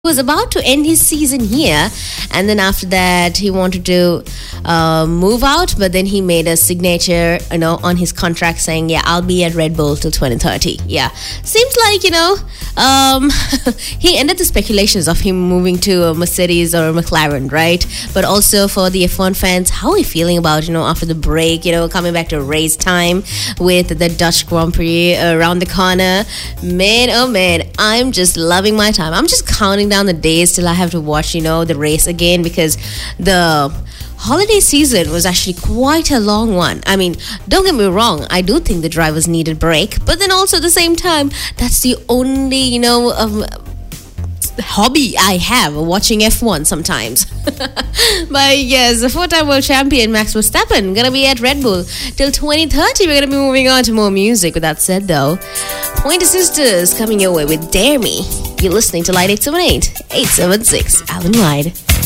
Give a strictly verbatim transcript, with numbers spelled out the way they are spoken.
was about to end his season here, and then after that he wanted to uh, move out, but then he made a signature, you know, on his contract saying, yeah, I'll be at Red Bull till twenty thirty. Yeah, seems like, you know, um, he ended the speculations of him moving to a Mercedes or a McLaren, right? But also for the F one fans, how are you feeling about, you know, after the break, you know, coming back to race time with the Dutch Grand Prix around the corner? Man, oh man, I'm just loving my time. I'm just counting down the days till I have to watch, you know, the race again, because the holiday season was actually quite a long one. I mean, don't get me wrong, I do think the drivers need a break, but then also at the same time, that's the only, you know, um, hobby I have, watching F one sometimes. But yes, the four-time world champion Max Verstappen gonna be at Red Bull till twenty thirty. We're gonna be moving on to more music. With that said though, Pointer Sisters coming your way with Dare Me. You're listening to Light eight seven eight, eight seven six, Alan Wide.